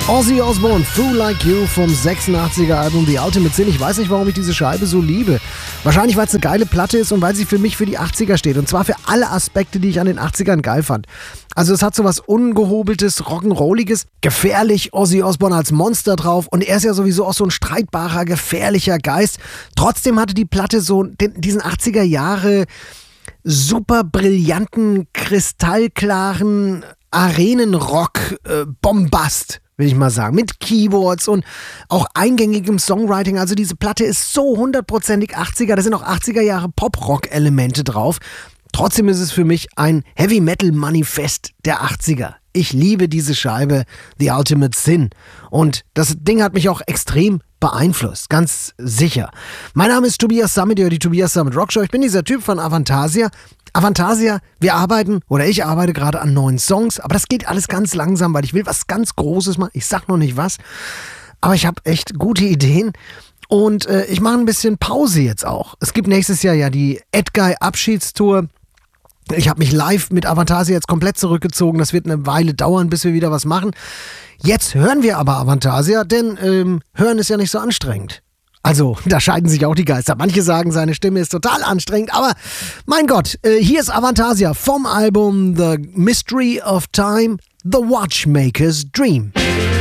Ozzy Osbourne, Fool Like You vom 86er Album The Ultimate Sin. Ich weiß nicht, warum ich diese Scheibe so liebe. Wahrscheinlich, weil es eine geile Platte ist und weil sie für mich für die 80er steht. Und zwar für alle Aspekte, die ich an den 80ern geil fand. Also es hat so was Ungehobeltes, Rock'n'Rolliges, gefährlich, Ozzy Osbourne als Monster drauf. Und er ist ja sowieso auch so ein streitbarer, gefährlicher Geist. Trotzdem hatte die Platte so diesen 80er Jahre super brillanten, kristallklaren Arenenrock-Bombast, will ich mal sagen, mit Keyboards und auch eingängigem Songwriting. Also diese Platte ist so 100%ig 80er, da sind auch 80er Jahre Pop-Rock-Elemente drauf. Trotzdem ist es für mich ein Heavy-Metal-Manifest der 80er. Ich liebe diese Scheibe, The Ultimate Sin. Und das Ding hat mich auch extrem beeinflusst, ganz sicher. Mein Name ist Tobias Summit, die Tobias Summit Rock Show. Ich bin dieser Typ von Avantasia. Avantasia, ich arbeite gerade an neuen Songs, aber das geht alles ganz langsam, weil ich will was ganz Großes machen. Ich sag noch nicht was, aber ich habe echt gute Ideen und ich mache ein bisschen Pause jetzt auch. Es gibt nächstes Jahr ja die Edguy Abschiedstour. Ich habe mich live mit Avantasia jetzt komplett zurückgezogen. Das wird eine Weile dauern, bis wir wieder was machen. Jetzt hören wir aber Avantasia, denn hören ist ja nicht so anstrengend. Also, da scheiden sich auch die Geister. Manche sagen, seine Stimme ist total anstrengend, aber mein Gott, hier ist Avantasia vom Album The Mystery of Time, The Watchmaker's Dream.